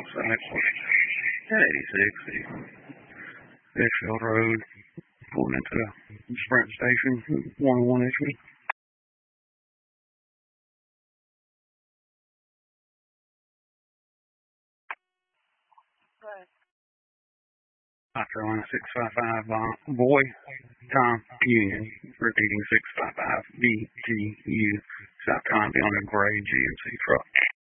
side at 86 Edgefield Road, pulling into the Sprint Station, 101 Edgefield. South Carolina 655 Boy, Tom Union, repeating 655 BGU, South Carolina, be on a gray GMC truck.